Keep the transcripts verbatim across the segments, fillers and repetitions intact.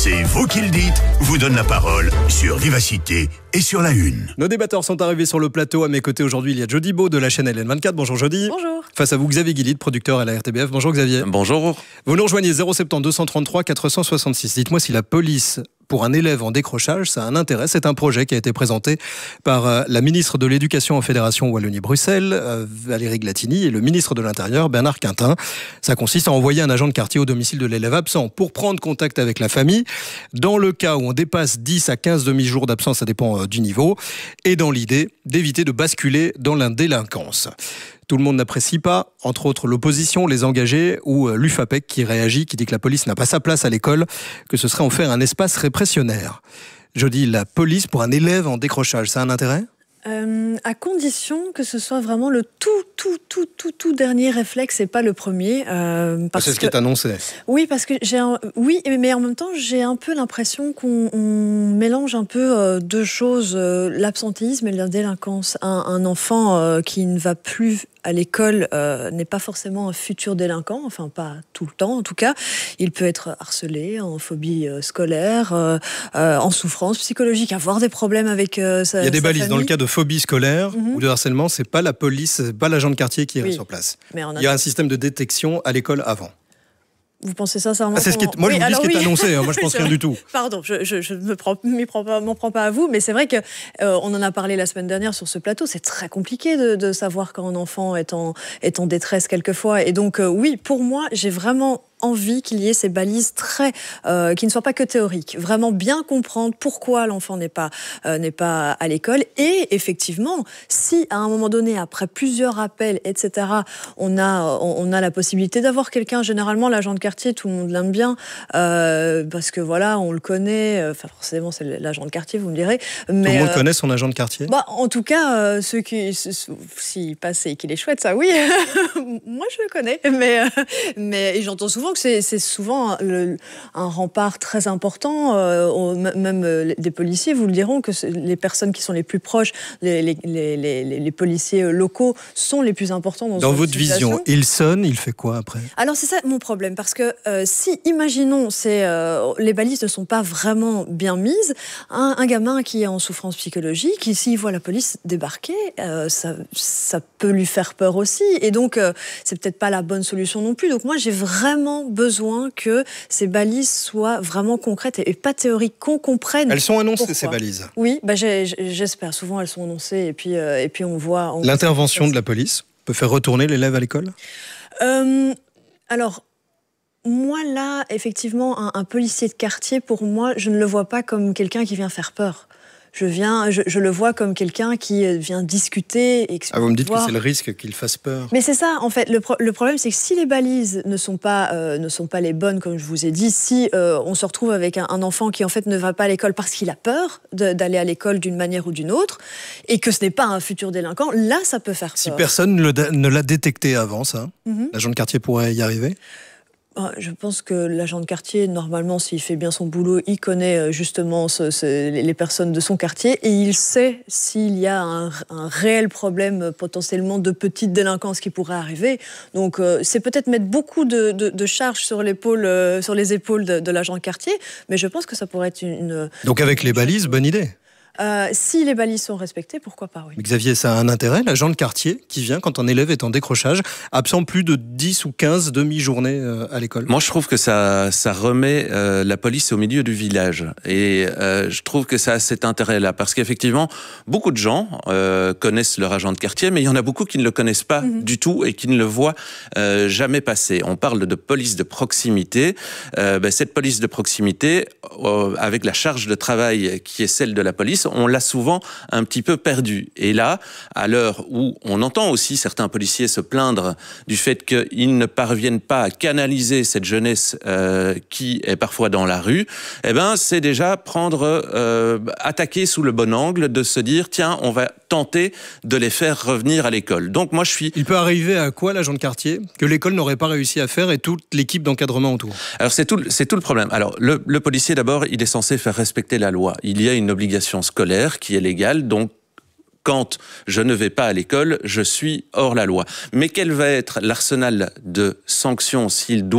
C'est vous qui le dites, vous donne la parole sur Vivacité et sur La Une. Nos débatteurs sont arrivés sur le plateau. À mes côtés aujourd'hui, il y a Jody Beau de la chaîne L N vingt-quatre. Bonjour Jody. Bonjour. Face à vous, Xavier Guilide, producteur à la R T B F. Bonjour Xavier. Bonjour. Vous nous rejoignez zéro sept deux deux trois trois quatre six six. Dites-moi si la police, pour un élève en décrochage, ça a un intérêt. C'est un projet qui a été présenté par euh, la ministre de l'Éducation en Fédération Wallonie-Bruxelles, euh, Valérie Glatini, et le ministre de l'Intérieur, Bernard Quintin. Ça consiste à envoyer un agent de quartier au domicile de l'élève absent pour prendre contact avec la famille. Dans le cas où on dépasse dix à quinze demi-jours d'absence, ça dépend euh, du niveau, et dans l'idée d'éviter de basculer dans la délinquance. Tout le monde n'apprécie pas, entre autres l'opposition, les engagés ou l'U F A P E C qui réagit, qui dit que la police n'a pas sa place à l'école, que ce serait en faire un espace répressionnaire. Je dis la police pour un élève en décrochage, ça a un intérêt ? Euh, à condition que ce soit vraiment le tout, tout, tout, tout, tout dernier réflexe et pas le premier. Euh, parce c'est ce que... qui est annoncé. Oui, parce que j'ai un... oui, mais en même temps, j'ai un peu l'impression qu'on on mélange un peu euh, deux choses, euh, l'absentéisme et la délinquance. Un, un enfant euh, qui ne va plus à l'école euh, n'est pas forcément un futur délinquant, enfin pas tout le temps en tout cas. Il peut être harcelé, en phobie euh, scolaire, euh, euh, en souffrance psychologique, avoir des problèmes avec euh, sa Il y a des sa balises. famille. Dans le cas de phobie scolaire Mm-hmm. ou de harcèlement, c'est pas la police, c'est pas l'agent de quartier qui est Oui. sur place. Mais on a... Il y a un système de détection à l'école avant. Vous pensez ça, ça Ah, c'est ce qui est... Moi, oui, je vous dis alors, ce qui est oui. annoncé. Hein. Moi, je pense rien du tout. Pardon, je, je, je ne prends, m'y prends pas, m'en prends pas à vous, mais c'est vrai que euh, on en a parlé la semaine dernière sur ce plateau. C'est très compliqué de, de savoir quand un enfant est en, est en détresse quelquefois. Et donc, euh, oui, pour moi, j'ai vraiment envie qu'il y ait ces balises très, euh, qui ne soient pas que théoriques. Vraiment bien comprendre pourquoi l'enfant n'est pas, euh, n'est pas à l'école. Et effectivement, si à un moment donné, après plusieurs appels, et cetera, on a, on, on a la possibilité d'avoir quelqu'un, généralement l'agent de quartier, tout le monde l'aime bien, euh, parce que voilà, on le connaît. Enfin, forcément, c'est l'agent de quartier, vous me direz. Mais, tout le monde euh, connaît son agent de quartier. Bah, en tout cas, euh, ceux qui, s'il passe et qu'il est chouette, ça, oui. Moi, je le connais, mais, euh, mais et j'entends souvent que c'est, c'est souvent le, un rempart très important. Euh, même euh, des policiers vous le diront, que les personnes qui sont les plus proches, les, les, les, les, les policiers locaux, sont les plus importants dans, dans votre situation. vision. Il sonne, il fait quoi après ? Alors c'est ça mon problème, parce que euh, si, imaginons, c'est, euh, les balises ne sont pas vraiment bien mises, un, un gamin qui est en souffrance psychologique, s'il voit la police débarquer, euh, ça, ça peut lui faire peur aussi, et donc euh, c'est peut-être pas la bonne solution non plus. Donc moi j'ai vraiment besoin que ces balises soient vraiment concrètes et pas théoriques, qu'on comprenne. Elles sont annoncées, pourquoi. ces balises ? Oui, bah j'ai, j'espère. Souvent elles sont annoncées et puis, euh, et puis on voit... On L'intervention voit de la police peut faire retourner l'élève à l'école ? euh, Alors... Moi, là, effectivement, un, un policier de quartier, pour moi, je ne le vois pas comme quelqu'un qui vient faire peur. Je, viens, je, je le vois comme quelqu'un qui vient discuter. Et ah, vous me dites voir... que c'est le risque qu'il fasse peur. Mais c'est ça, en fait. Le, pro- le problème, c'est que si les balises ne sont pas, euh, ne sont pas les bonnes, comme je vous ai dit, si euh, on se retrouve avec un, un enfant qui, en fait, ne va pas à l'école parce qu'il a peur de, d'aller à l'école d'une manière ou d'une autre, et que ce n'est pas un futur délinquant, là, ça peut faire peur. Si personne ne, le, ne l'a détecté avant ça, mm-hmm. l'agent de quartier pourrait y arriver ? Je pense que l'agent de quartier, normalement, s'il fait bien son boulot, il connaît justement ce, ce, les personnes de son quartier et il sait s'il y a un, un réel problème potentiellement de petite délinquance qui pourrait arriver. Donc, euh, c'est peut-être mettre beaucoup de, de, de charges sur, l'épaule, euh, sur les épaules de, de l'agent de quartier, mais je pense que ça pourrait être une... une Donc, avec les balises, bonne idée. Euh, si les balises sont respectées, pourquoi pas, oui. Mais Xavier, ça a un intérêt, l'agent de quartier qui vient quand un élève est en décrochage, absent plus de dix ou quinze demi-journées euh, à l'école. Moi, je trouve que ça, ça remet euh, la police au milieu du village. Et euh, je trouve que ça a cet intérêt-là. Parce qu'effectivement, beaucoup de gens euh, connaissent leur agent de quartier, mais il y en a beaucoup qui ne le connaissent pas mm-hmm. du tout et qui ne le voient euh, jamais passer. On parle de police de proximité. Euh, ben, cette police de proximité, euh, avec la charge de travail qui est celle de la police, on l'a souvent un petit peu perdu. Et là, à l'heure où on entend aussi certains policiers se plaindre du fait qu'ils ne parviennent pas à canaliser cette jeunesse euh, qui est parfois dans la rue, eh ben, c'est déjà prendre, euh, attaquer sous le bon angle, de se dire, tiens, on va tenter de les faire revenir à l'école. Donc moi, je suis... Il peut arriver à quoi, l'agent de quartier, que l'école n'aurait pas réussi à faire et toute l'équipe d'encadrement autour ? Alors, c'est tout, c'est tout le problème. Alors, le, le policier, d'abord, il est censé faire respecter la loi. Il y a une obligation scolaire qui est légale, donc quand je ne vais pas à l'école, je suis hors la loi. Mais quel va être l'arsenal de sanctions s'il doit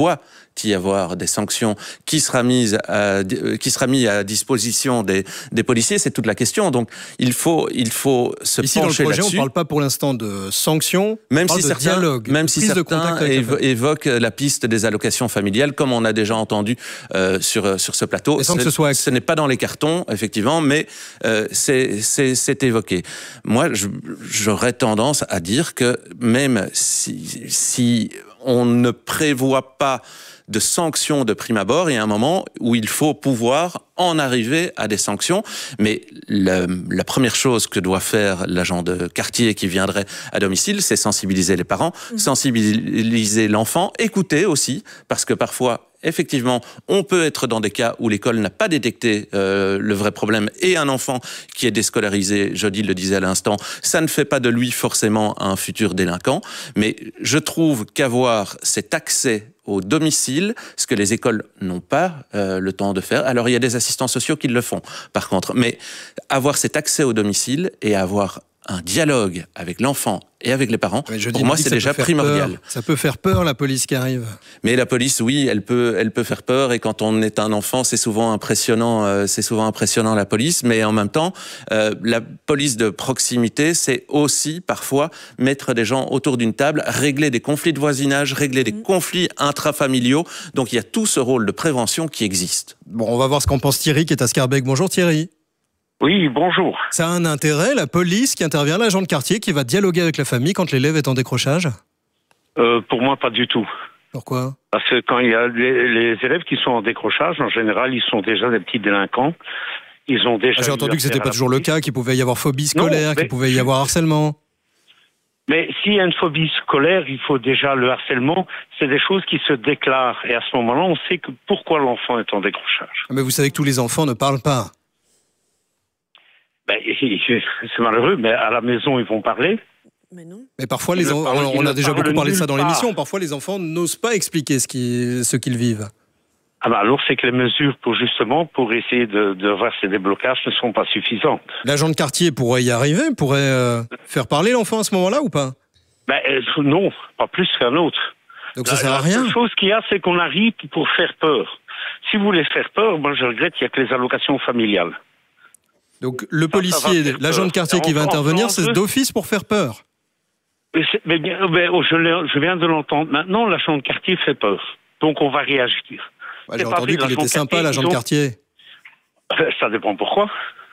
y avoir des sanctions qui sera mise à, qui sera mis à disposition des, des policiers, c'est toute la question. Donc il faut, il faut se Ici, pencher là-dessus. Ici, dans le projet, on ne parle pas pour l'instant de sanctions, même on parle si de certains, dialogue, même de si prise de certains contact avec évo- évoquent la piste des allocations familiales, comme on a déjà entendu euh, sur, sur ce plateau. Et sans que ce soit... Ce n'est pas dans les cartons, effectivement, mais euh, c'est, c'est, c'est évoqué. Moi, je, j'aurais tendance à dire que même si, si on ne prévoit pas de sanctions de prime abord, il y a un moment où il faut pouvoir en arriver à des sanctions. Mais le, la première chose que doit faire l'agent de quartier qui viendrait à domicile, c'est sensibiliser les parents, mmh. sensibiliser l'enfant, écouter aussi, parce que parfois, effectivement, on peut être dans des cas où l'école n'a pas détecté euh, le vrai problème et un enfant qui est déscolarisé, Jody le disait à l'instant, ça ne fait pas de lui forcément un futur délinquant. Mais je trouve qu'avoir cet accès au domicile, ce que les écoles n'ont pas euh, le temps de faire. Alors, il y a des assistants sociaux qui le font, par contre. Mais avoir cet accès au domicile et avoir un dialogue avec l'enfant et avec les parents, pour moi, c'est déjà primordial. Peur. Ça peut faire peur, la police qui arrive. Mais la police, oui, elle peut, elle peut faire peur. Et quand on est un enfant, c'est souvent impressionnant. Euh, c'est souvent impressionnant, la police. Mais en même temps, euh, la police de proximité, c'est aussi parfois mettre des gens autour d'une table, régler des conflits de voisinage, régler des mmh. conflits intrafamiliaux. Donc, il y a tout ce rôle de prévention qui existe. Bon, on va voir ce qu'en pense Thierry, qui est à Scarbeck. Bonjour Thierry. Oui, bonjour. Ça a un intérêt, la police qui intervient, l'agent de quartier qui va dialoguer avec la famille quand l'élève est en décrochage ? euh, Pour moi, pas du tout. Pourquoi ? Parce que quand il y a les, les élèves qui sont en décrochage, en général, ils sont déjà des petits délinquants. Ils ont déjà. Ah, j'ai entendu que c'était pas toujours le cas, qu'il pouvait y avoir phobie scolaire, qu'il pouvait y avoir harcèlement. Mais s'il y a une phobie scolaire, il faut déjà le harcèlement. C'est des choses qui se déclarent. Et à ce moment-là, on sait que pourquoi l'enfant est en décrochage. Mais vous savez que tous les enfants ne parlent pas. Ben, c'est malheureux, mais à la maison, ils vont parler. Mais non. Mais parfois, les en... parle, on a déjà beaucoup parlé de ça dans l'émission. Parfois, les enfants n'osent pas expliquer ce qu'ils, ce qu'ils vivent. Ah ben alors, c'est que les mesures pour justement pour essayer de, de voir ces déblocages ne sont pas suffisantes. L'agent de quartier pourrait y arriver, pourrait euh, faire parler l'enfant à ce moment-là ou pas ? Ben euh, non, pas plus qu'un autre. Donc ça la, sert à rien. La seule chose qu'il y a, c'est qu'on arrive pour faire peur. Si vous voulez faire peur, moi je regrette qu'il n'y a que les allocations familiales. Donc le policier, l'agent de quartier qui va intervenir, c'est d'office pour faire peur. Mais, mais bien, mais, oh, je, je viens de l'entendre. Maintenant, l'agent de quartier fait peur. Donc on va réagir. Bah, j'ai entendu qu'il était sympa, l'agent de quartier. Ça dépend pourquoi.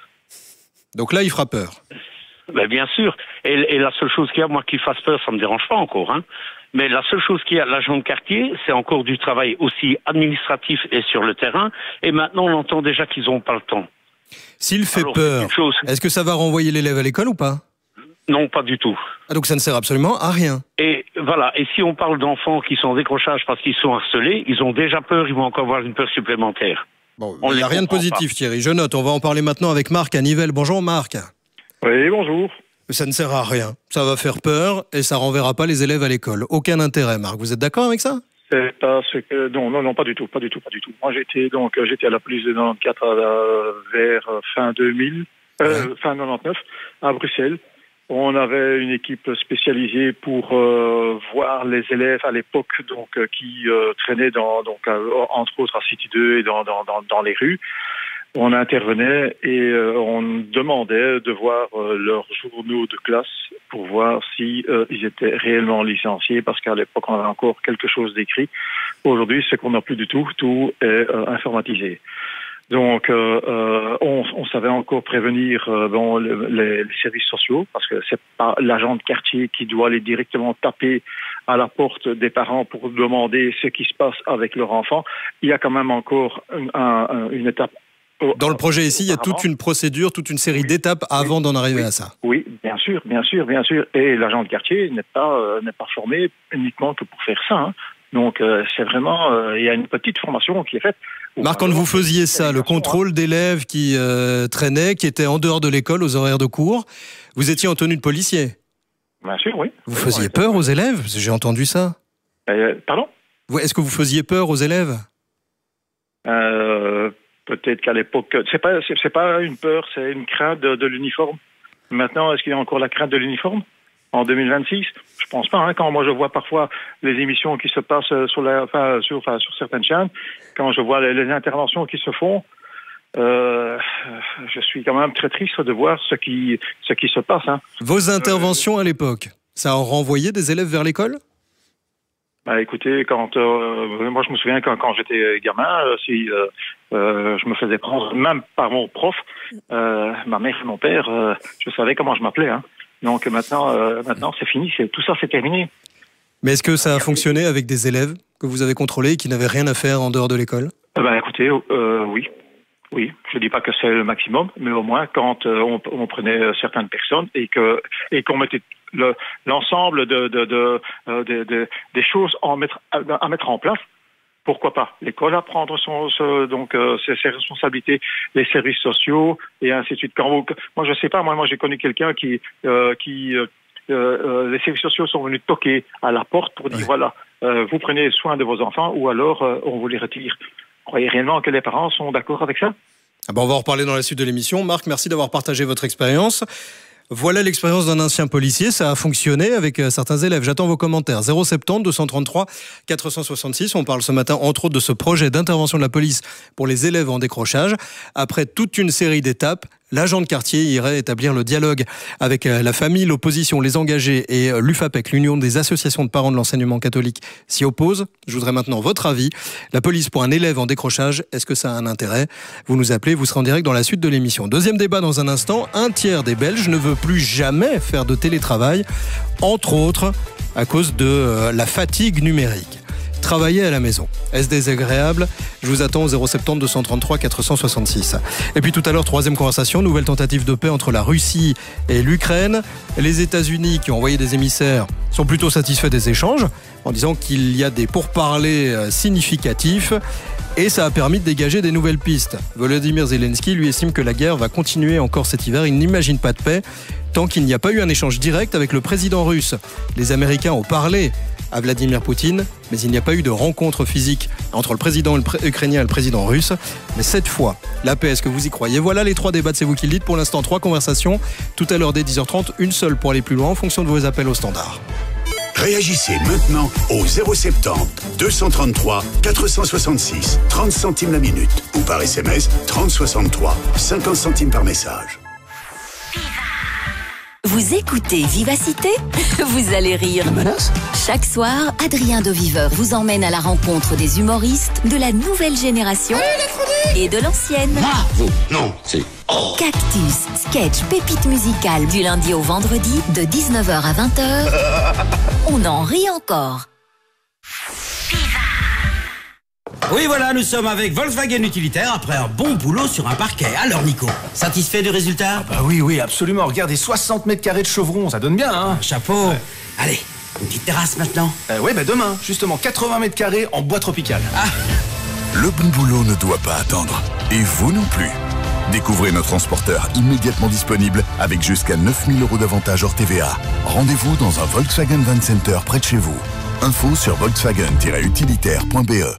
Donc là, il fera peur. Ben, bien sûr. Et, et la seule chose qu'il y a, moi, qui fasse peur, ça ne me dérange pas encore. Hein. Mais la seule chose qu'il y a, l'agent de quartier, c'est encore du travail aussi administratif et sur le terrain. Et maintenant, on entend déjà qu'ils n'ont pas le temps. S'il fait Alors, peur, chose... est-ce que ça va renvoyer l'élève à l'école ou pas ? Non, pas du tout. Ah, donc ça ne sert absolument à rien. Et voilà. Et si on parle d'enfants qui sont en décrochage parce qu'ils sont harcelés, ils ont déjà peur, ils vont encore avoir une peur supplémentaire. Bon, il n'y a rien de positif, pas. Thierry. Je note. On va en parler maintenant avec Marc à Nivelles. Bonjour, Marc. Oui, bonjour. Ça ne sert à rien. Ça va faire peur et ça renverra pas les élèves à l'école. Aucun intérêt, Marc. Vous êtes d'accord avec ça ? C'est parce que non, non, non, pas du tout, pas du tout, pas du tout. Moi, j'étais donc j'étais à la police de quatre-vingt-quatorze euh, vers fin deux mille, euh, ouais. fin quatre-vingt-dix-neuf à Bruxelles. On avait une équipe spécialisée pour euh, voir les élèves à l'époque donc euh, qui euh, traînaient dans donc euh, entre autres à City deux et dans dans dans, dans les rues. On intervenait et euh, on demandait de voir euh, leurs journaux de classe pour voir si euh, ils étaient réellement licenciés, parce qu'à l'époque on avait encore quelque chose d'écrit. Aujourd'hui, c'est qu'on n'a plus du tout, tout est euh, informatisé. Donc, euh, euh, on, on savait encore prévenir euh, bon, les, les services sociaux, parce que c'est pas l'agent de quartier qui doit aller directement taper à la porte des parents pour demander ce qui se passe avec leur enfant. Il y a quand même encore un, un, une étape. Dans le projet ici, il y a toute une procédure, toute une série oui. d'étapes avant oui. d'en arriver oui. à ça. Oui, bien sûr, bien sûr, bien sûr. Et l'agent de quartier n'est pas euh, n'est pas formé uniquement que pour faire ça. Hein. Donc, euh, c'est vraiment, euh, il y a une petite formation qui est faite. Marc, quand vous faisiez ça, le contrôle d'élèves qui euh, traînaient, qui étaient en dehors de l'école aux horaires de cours, vous étiez en tenue de policier. Bien sûr, oui. Vous oui, faisiez peur aux élèves ? J'ai entendu ça. Euh, pardon ? Est-ce que vous faisiez peur aux élèves ? euh, Peut-être qu'à l'époque, c'est pas, c'est, c'est pas une peur, c'est une crainte de, de l'uniforme. Maintenant, est-ce qu'il y a encore la crainte de l'uniforme ? en deux mille vingt-six, je pense pas. Hein, quand moi je vois parfois les émissions qui se passent sur, la, enfin, sur, enfin, sur certaines chaînes, quand je vois les, les interventions qui se font, euh, je suis quand même très triste de voir ce qui, ce qui se passe. Hein. Vos interventions euh, à l'époque, ça a renvoyé des élèves vers l'école ? Bah, écoutez, quand euh, moi je me souviens quand, quand j'étais gamin, euh, si euh, euh, je me faisais prendre même par mon prof, euh, ma mère et mon père, euh, je savais comment je m'appelais. Hein. Donc maintenant, euh, maintenant c'est fini, c'est, tout ça c'est terminé. Mais est-ce que ça a fonctionné avec des élèves que vous avez contrôlés et qui n'avaient rien à faire en dehors de l'école ? euh, Bah écoutez, euh, oui. Oui, je dis pas que c'est le maximum, mais au moins quand euh, on, on prenait certaines personnes et que et qu'on mettait le, l'ensemble de, de, de, de, de des choses en mettre, à, à mettre en place, pourquoi pas l'école à prendre son, son donc euh, ses, ses responsabilités, les services sociaux et ainsi de suite. Quand vous, moi je sais pas, moi moi j'ai connu quelqu'un qui euh, qui euh, euh, les services sociaux sont venus toquer à la porte pour dire ouais. voilà euh, vous prenez soin de vos enfants ou alors euh, on vous les retire. Croyez réellement que les parents sont d'accord avec ça ? Ah ben on va en reparler dans la suite de l'émission. Marc, merci d'avoir partagé votre expérience. Voilà l'expérience d'un ancien policier, ça a fonctionné avec certains élèves. J'attends vos commentaires. zéro sept zéro deux cent trente-trois quatre cent soixante-six. On parle ce matin entre autres de ce projet d'intervention de la police pour les élèves en décrochage. Après toute une série d'étapes, l'agent de quartier irait établir le dialogue avec la famille, l'opposition, les engagés et l'U F A P E C, l'Union des associations de parents de l'enseignement catholique, s'y oppose. Je voudrais maintenant votre avis. La police pour un élève en décrochage, est-ce que ça a un intérêt ? Vous nous appelez, vous serez en direct dans la suite de l'émission. Deuxième débat dans un instant. Un tiers des Belges ne veut plus jamais faire de télétravail, entre autres à cause de euh, la fatigue numérique. Travailler à la maison, est-ce désagréable ? Je vous attends au zéro sept zéro deux cent trente-trois quatre cent soixante-six. Et puis tout à l'heure, troisième conversation, nouvelle tentative de paix entre la Russie et l'Ukraine. Les États-Unis, qui ont envoyé des émissaires, sont plutôt satisfaits des échanges, en disant qu'il y a des pourparlers significatifs. Et ça a permis de dégager des nouvelles pistes. Volodymyr Zelensky, lui, estime que la guerre va continuer encore cet hiver. Il n'imagine pas de paix tant qu'il n'y a pas eu un échange direct avec le président russe. Les Américains ont parlé à Vladimir Poutine, mais il n'y a pas eu de rencontre physique entre le président ukrainien et le président russe. Mais cette fois, la paix, est-ce que vous y croyez ? Voilà les trois débats de C'est vous qui le dites. Pour l'instant, trois conversations. Tout à l'heure dès dix heures trente, une seule pour aller plus loin en fonction de vos appels au standard. Réagissez maintenant au zéro sept zéro deux cent trente-trois quatre cent soixante-six, trente centimes la minute ou par S M S trente soixante-trois, cinquante centimes par message. Vous écoutez Vivacité ? Vous allez rire. Chaque soir, Adrien de Viveur vous emmène à la rencontre des humoristes de la nouvelle génération et de l'ancienne. Ah, vous, non, c'est... Oh. Cactus, sketch, pépite musicale du lundi au vendredi de dix-neuf heures à vingt heures. On en rit encore. Oui, voilà, nous sommes avec Volkswagen Utilitaire après un bon boulot sur un parquet. Alors, Nico, satisfait du résultat ? Ah bah oui, oui, absolument. Regardez, soixante mètres carrés de chevrons, ça donne bien, hein ? Chapeau. Ouais. Allez, une petite terrasse maintenant. Euh, ouais, bah demain, justement, quatre-vingts mètres carrés en bois tropical. Ah. Le bon boulot ne doit pas attendre. Et vous non plus. Découvrez notre transporteur immédiatement disponible avec jusqu'à neuf mille euros d'avantage hors T V A. Rendez-vous dans un Volkswagen Van Center près de chez vous. Info sur volkswagen tiret utilitaire point b e.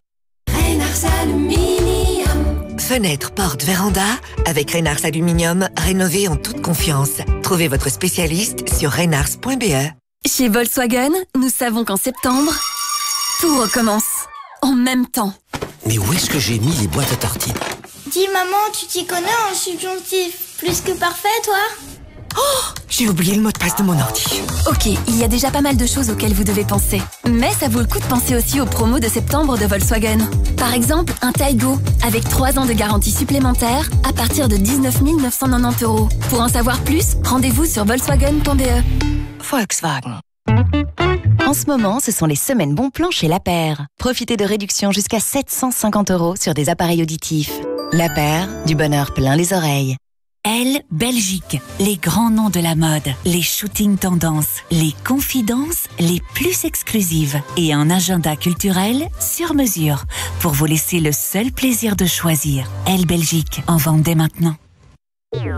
Fenêtre, porte, véranda, avec Reynars Aluminium, rénovez en toute confiance. Trouvez votre spécialiste sur reynars point b e. Chez Volkswagen, nous savons qu'en septembre, tout recommence. En même temps. Mais où est-ce que j'ai mis les boîtes à tartines ? Dis maman, tu t'y connais en subjonctif plus que parfait, toi ? Oh, j'ai oublié le mot de passe de mon ordi. Ok, il y a déjà pas mal de choses auxquelles vous devez penser. Mais ça vaut le coup de penser aussi aux promos de septembre de Volkswagen. Par exemple, un Taigo, avec trois ans de garantie supplémentaire, à partir de dix-neuf mille neuf cent quatre-vingt-dix euros. Pour en savoir plus, rendez-vous sur volkswagen point b e. Volkswagen. En ce moment, ce sont les semaines bons plans chez La Paire. Profitez de réductions jusqu'à sept cent cinquante euros sur des appareils auditifs. La Paire, du bonheur plein les oreilles. Elle, Belgique, les grands noms de la mode, les shootings tendances, les confidences les plus exclusives et un agenda culturel sur mesure pour vous laisser le seul plaisir de choisir. Elle, Belgique, en vente dès maintenant.